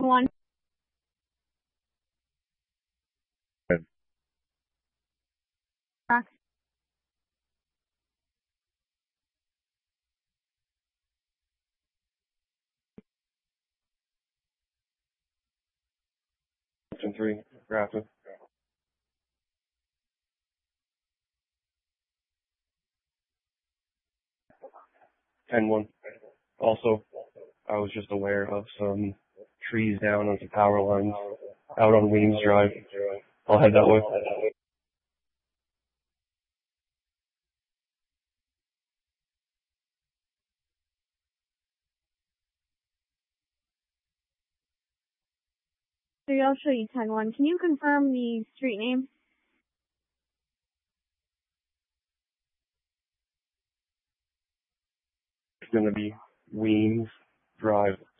One. Option 3, Grafton. 10-1. Also, I was just aware of some trees down on some power lines out on Weems Drive. I'll head that way. I'll show you 10-1. Can you confirm the street name? It's going to be Weems Drive.